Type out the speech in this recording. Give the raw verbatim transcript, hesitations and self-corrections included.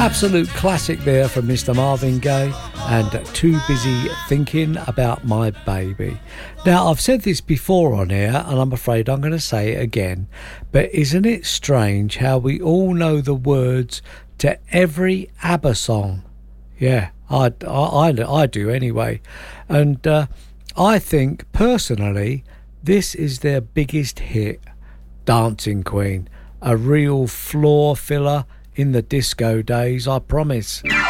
Absolute classic there from Mister Marvin Gaye and Too Busy Thinking About My Baby. Now, I've said this before on air and I'm afraid I'm going to say it again, but isn't it strange how we all know the words to every ABBA song? Yeah, I, I, I, I do anyway. And uh, I think, personally, this is their biggest hit, Dancing Queen. A real floor filler in the disco days, I promise.